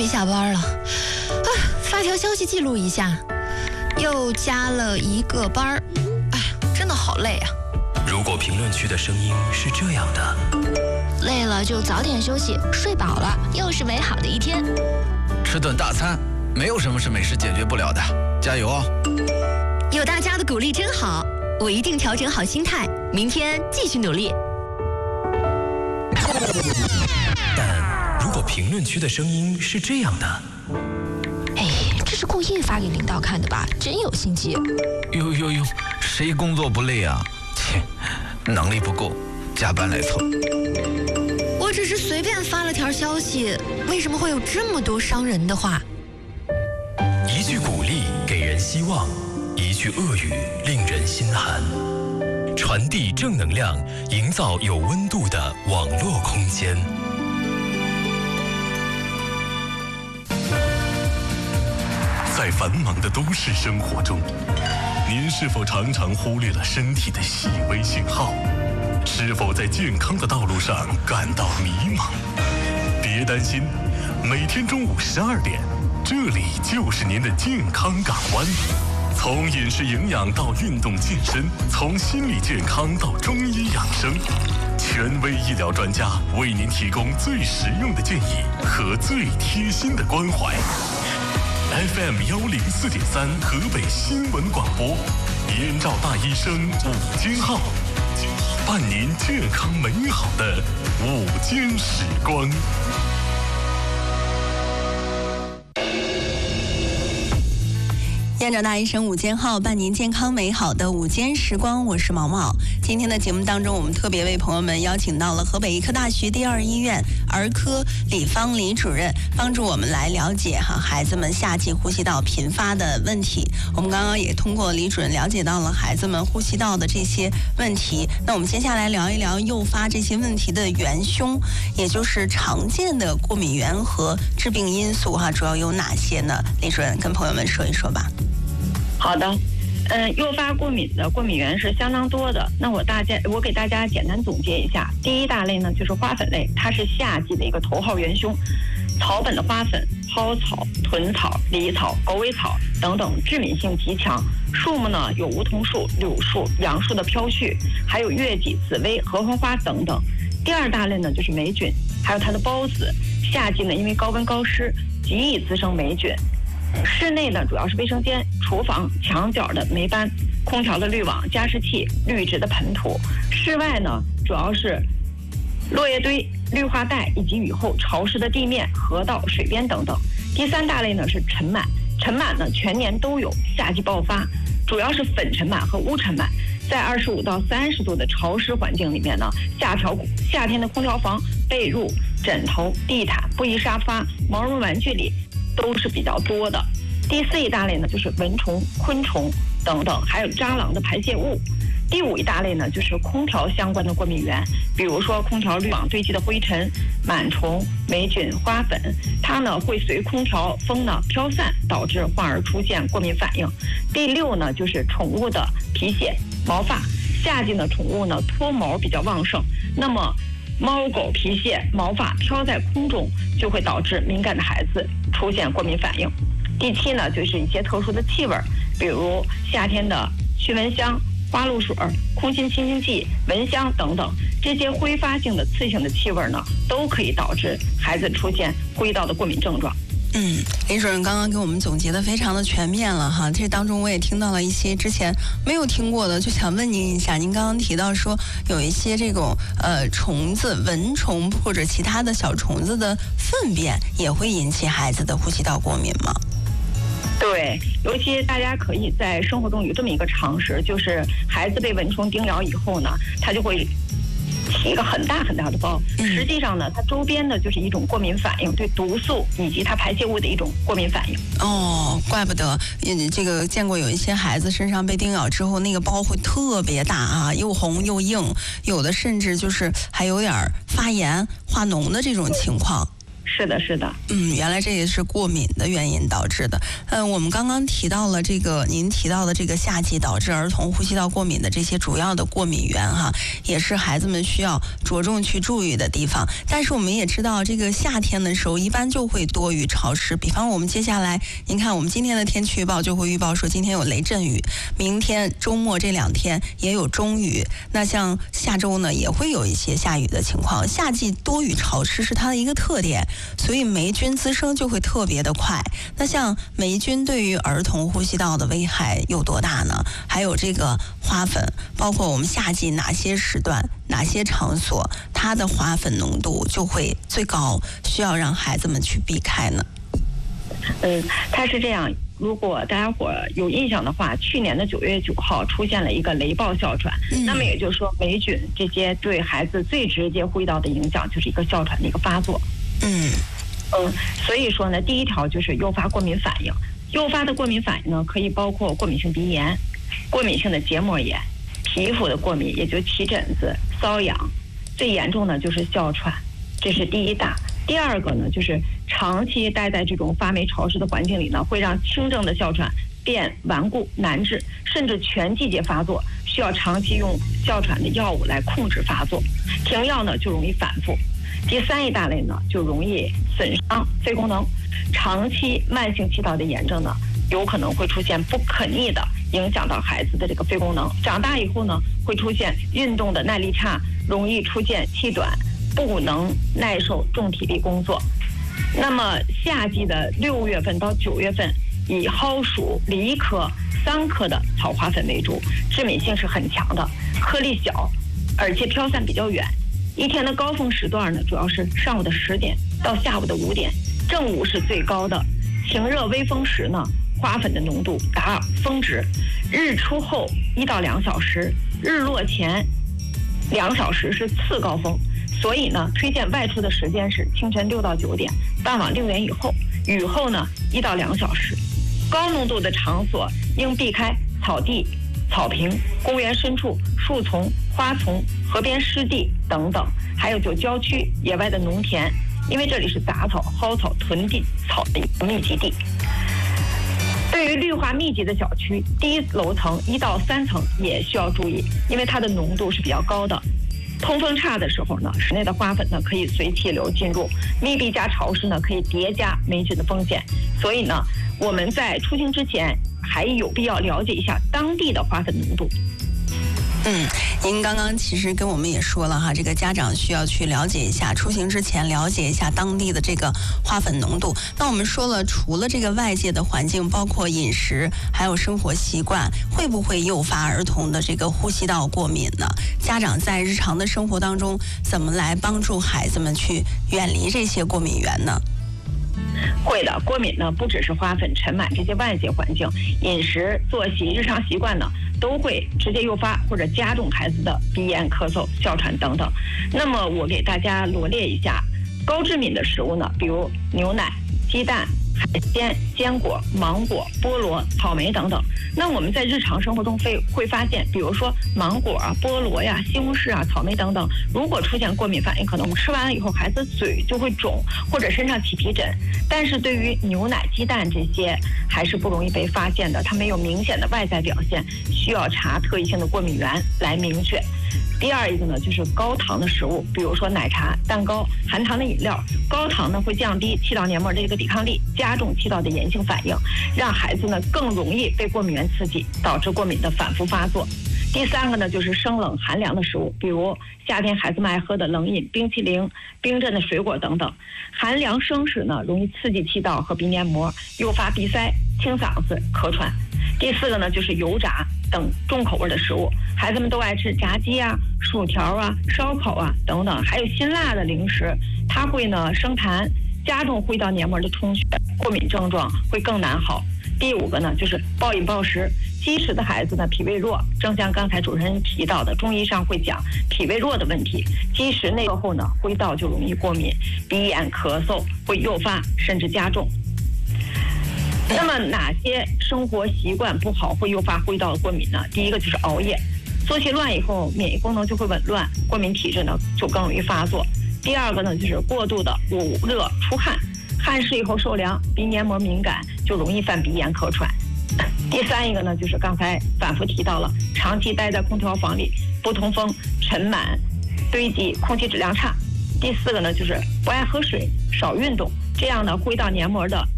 下班了，发条消息记录一下，又加了一个班儿，真的好累啊。 如果评论区的声音是这样的， 累了就早点休息，睡饱了又是美好的一天。 吃顿大餐，没有什么是美食解决不了的，加油哦！ 有大家的鼓励真好，我一定调整好心态，明天继续努力。 但如果评论区的声音是这样的， 这是故意发给领导看的吧？真有心机。 哟，谁工作不累啊？切，能力不够，加班来凑。 我只是随便发了条消息，为什么会有这么多伤人的话？ 一句鼓励给人希望，一句恶语令人心寒。传递正能量，营造有温度的网络空间。在繁忙的都市生活中，您是否常常忽略了身体的细微信号？是否在健康的道路上感到迷茫？别担心，每天中午12点，这里就是您的健康港湾。从饮食营养到运动健身，从心理健康到中医养生，权威医疗专家为您提供最实用的建议和最贴心的关怀。FM 104.3河北新闻广播，燕赵大医生午间号，伴您健康美好的午间时光。 燕赵大医生午间号，伴您健康美好的午间时光，我是毛毛。今天的节目当中，我们特别为朋友们邀请到了河北医科大学第2医院儿科李芳李主任，帮助我们来了解孩子们夏季呼吸道频发的问题。我们刚刚也通过李主任了解到了孩子们呼吸道的这些问题。那我们接下来聊一聊诱发这些问题的元凶，也就是常见的过敏源和致病因素主要有哪些呢？李主任跟朋友们说一说吧。 好的，诱发过敏的过敏源是相当多的。那我给大家简单总结一下。第一大类呢，就是花粉类，它是夏季的一个头号元凶。草本的花粉、蒿草、豚草、狸草、狗尾草等等，致敏性极强。树木呢有梧桐树、柳树、杨树的飘絮，还有月季、紫薇、合欢花等等。第二大类呢，就是霉菌，还有它的孢子。夏季呢，因为高温高湿，极易滋生霉菌。室内呢，主要是卫生间、厨房、墙角的霉斑、空调的滤网、加湿器、滤纸的盆土；室外呢，主要是落叶堆、绿化带以及雨后潮湿的地面、河道、水边等等。第三大类呢是尘螨，尘螨呢全年都有，夏季爆发，主要是粉尘螨和乌尘螨。在25到30度的潮湿环境里面呢，夏天的空调房、被褥、枕头、地毯、布艺沙发、毛绒玩具里都是比较多的。第4一大类呢，就是蚊虫、昆虫等等，还有蟑螂的排泄物。第5一大类呢，就是空调相关的过敏源，比如说空调滤网堆积的灰尘、螨虫、霉菌、花粉，它呢会随空调风呢飘散，导致患儿出现过敏反应。第6呢，就是宠物的皮屑、毛发。夏季呢，宠物呢脱毛比较旺盛，那么猫狗皮屑、毛发飘在空中，就会导致敏感的孩子出现过敏反应。第7呢，就是一些特殊的气味，比如夏天的驱蚊香、花露水、空气清新剂、蚊香等等，这些挥发性的刺性的气味呢，都可以导致孩子出现呼吸道的过敏症状。 李主任刚刚给我们总结的非常的全面了哈，这当中我也听到了一些之前没有听过的，就想问您一下，您刚刚提到说有一些这种虫子、蚊虫或者其他的小虫子的粪便也会引起孩子的呼吸道过敏吗？ 对，尤其大家可以在生活中有这么一个常识，就是孩子被蚊虫叮咬以后呢，他就会起一个很大很大的包，实际上呢，它周边的就是一种过敏反应，对毒素以及它排泄物的一种过敏反应。 哦，怪不得，这个见过有一些孩子身上被叮咬之后，那个包会特别大啊，又红又硬，有的甚至就是还有点发炎、化脓的这种情况。 是的，是的。 原来这也是过敏的原因导致的。我们刚刚提到了您提到的这个夏季导致儿童呼吸道过敏的这些主要的过敏源哈，也是孩子们需要着重去注意的地方。但是我们也知道，这个夏天的时候一般就会多雨潮湿。比方我们接下来，您看我们今天的天气预报就会预报说今天有雷阵雨，明天周末这2天也有中雨。那像下周呢，也会有一些下雨的情况。夏季多雨潮湿是它的一个特点。所以霉菌滋生就会特别的快。那像霉菌对于儿童呼吸道的危害有多大呢？还有这个花粉，包括我们夏季哪些时段、哪些场所，它的花粉浓度就会最高，需要让孩子们去避开呢？ 它是这样。如果大家伙有印象的话，去年的9月9号出现了一个雷暴哮喘，那么也就是说霉菌这些对孩子最直接呼吸道的影响就是一个哮喘的一个发作。所以说呢，第一条就是诱发过敏反应。诱发的过敏反应呢，可以包括过敏性鼻炎、过敏性的结膜炎、皮肤的过敏，也就起疹子、瘙痒，最严重的就是哮喘，这是第一大。第二个呢，就是长期待在这种发霉潮湿的环境里呢，会让轻症的哮喘变顽固难治，甚至全季节发作，需要长期用哮喘的药物来控制发作，停药呢就容易反复。第三一大类呢，就容易损伤肺功能，长期慢性气道的炎症呢，有可能会出现不可逆的影响到孩子的这个肺功能，长大以后呢，会出现运动的耐力差，容易出现气短，不能耐受重体力工作。那么夏季的6月份到9月份，以蒿属梨科、桑科的草花粉为主，致敏性是很强的，颗粒小，而且飘散比较远。一天的高峰时段呢，主要是上午的10点到下午的5点，正午是最高的。晴热微风时呢，花粉的浓度达峰值。日出后1到2小时，日落前2小时是次高峰。所以呢，推荐外出的时间是清晨6到9点，傍晚6点以后，雨后呢1到2小时。高浓度的场所应避开草地、草坪、公园深处、树丛、花丛、河边湿地等等，还有就郊区、野外的农田，因为这里是杂草、蒿草、屯地草的一个密集地。对于绿化密集的小区，低楼层1到3层也需要注意，因为它的浓度是比较高的。通风差的时候呢，室内的花粉呢可以随气流进入，密闭加潮湿呢可以叠加霉菌的风险。所以呢，我们在出行之前还有必要了解一下当地的花粉浓度。 您刚刚其实跟我们也说了哈，这个家长需要去了解一下，出行之前了解一下当地的这个花粉浓度。那我们说了，除了这个外界的环境，包括饮食，还有生活习惯，会不会诱发儿童的这个呼吸道过敏呢？家长在日常的生活当中，怎么来帮助孩子们去远离这些过敏源呢？ 会的，过敏呢不只是花粉、尘螨这些外界环境，饮食、作息、日常习惯呢都会直接诱发或者加重孩子的鼻炎、咳嗽、哮喘等等。那么我给大家罗列一下高致敏的食物呢，比如牛奶、鸡蛋、海鲜、坚果、芒果、菠萝、草莓等等。那我们在日常生活中会发现，比如说芒果啊、菠萝呀、西红柿啊、草莓等等，如果出现过敏反应，可能我们吃完了以后，孩子嘴就会肿，或者身上起皮疹。但是对于牛奶、鸡蛋这些，还是不容易被发现的，它没有明显的外在表现，需要查特异性的过敏源来明确。第二一个呢，就是高糖的食物，比如说奶茶、蛋糕、含糖的饮料。高糖呢会降低气道黏膜的这个抵抗力，加重气道的炎性反应，让孩子呢更容易被过敏源刺激，导致过敏的反复发作。第三个呢，就是生冷寒凉的食物，比如夏天孩子们爱喝的冷饮、冰淇淋、冰镇的水果等等。寒凉生食呢，容易刺激气道和鼻黏膜，诱发鼻塞、清嗓子、咳喘。第四个呢，就是油炸等重口味的食物，孩子们都爱吃炸鸡啊、薯条啊、烧烤啊等等，还有辛辣的零食，它会呢生痰，加重呼吸道黏膜的充血，过敏症状会更难好。第五个呢，就是暴饮暴食。积食的孩子呢，脾胃弱，正像刚才主持人提到的，中医上会讲脾胃弱的问题。积食内热后呢，呼吸道就容易过敏，鼻炎、咳嗽会诱发甚至加重。那么哪些生活习惯不好会诱发呼吸道的过敏呢？第一个就是熬夜，作息乱以后，免疫功能就会紊乱，过敏体质呢就更容易发作。 第二个呢就是过度的捂热出汗，汗湿以后受凉，鼻黏膜敏感，就容易犯鼻炎咳喘。第三一个呢就是刚才反复提到了，长期待在空调房里不通风、尘螨堆积，空气质量差。第四个呢就是不爱喝水、少运动，这样呢会到黏膜的